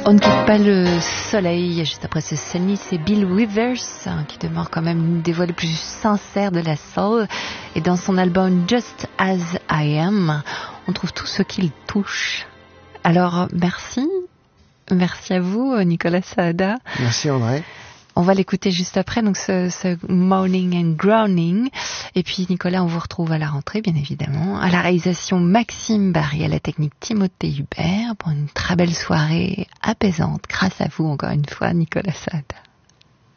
On ne quitte pas le soleil. Juste après ce Sunny, c'est Bill Withers qui demeure quand même une des voix les plus sincères de la soul. Et dans son album Just As I Am, on trouve tout ce qu'il touche. Alors, merci. Merci à vous, Nicolas Saada. Merci, André. On va l'écouter juste après, donc ce Moaning and Groaning. Et puis, Nicolas, on vous retrouve à la rentrée, bien évidemment. À la réalisation, Maxime Barry, à la technique Timothée Hubert, pour une très belle soirée apaisante. Grâce à vous, encore une fois, Nicolas Saada.